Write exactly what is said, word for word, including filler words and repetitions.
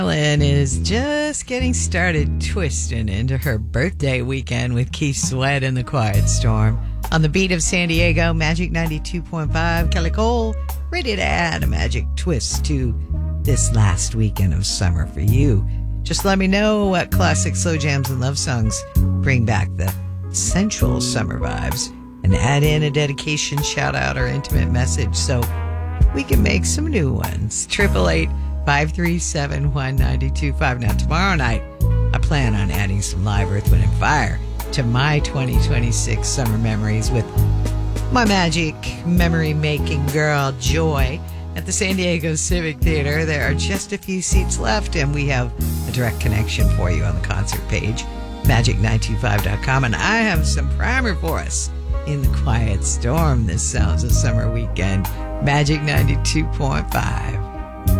Lynn is just getting started twisting into her birthday weekend with Keith Sweat and the Quiet Storm. On the beat of San Diego, Magic ninety-two point five, Kelly Cole, ready to add a magic twist to this last weekend of summer for you. Just let me know what classic slow jams and love songs bring back the sensual summer vibes, and add in a dedication, shout out, or intimate message so we can make some new ones. Triple eight five three seven one nine two five. Now tomorrow night I plan on adding some live Earth, Wind and Fire to my twenty twenty-six summer memories with my magic memory making girl Joy at the San Diego Civic Theater. There are just a few seats left, and we have a direct connection for you on the concert page, magic nine two five dot com. And I have some primer for us in the Quiet Storm. This sounds a summer weekend. Magic ninety-two point five.